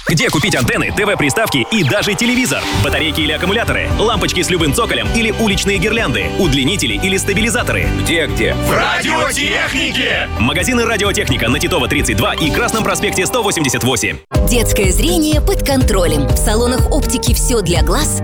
Где купить антенны, ТВ-приставки и даже телевизор? Батарейки или аккумуляторы? Лампочки с любым цоколем или уличные гирлянды? Удлинители или стабилизаторы? Где? В радиотехнике! Магазины «Радиотехника» на Титова 32 и Красном проспекте 188. Детское зрение под контролем. В салонах оптики «Все для глаз»